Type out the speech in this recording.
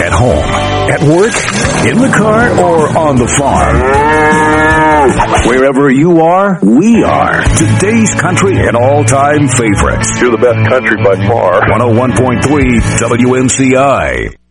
At home, at work, in the car, or on the farm. Wherever you are, we are. Today's country and all-time favorites. You're the best country by far. 101.3 WMCI.